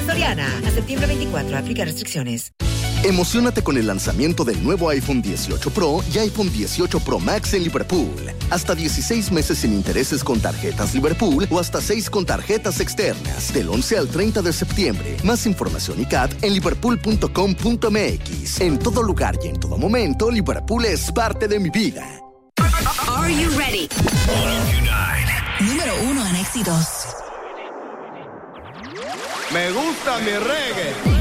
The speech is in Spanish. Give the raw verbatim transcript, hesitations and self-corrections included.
Soriana. A septiembre veinticuatro, aplica restricciones. Emociónate con el lanzamiento del nuevo iPhone dieciocho Pro y iPhone dieciocho Pro Max en Liverpool. Hasta dieciséis meses sin intereses con tarjetas Liverpool o hasta seis con tarjetas externas. Del once al treinta de septiembre. Más información y C A T en liverpool punto com punto m x. En todo lugar y en todo momento, Liverpool es parte de mi vida. Are you ready? Número uno en éxitos. Me gusta mi reggae.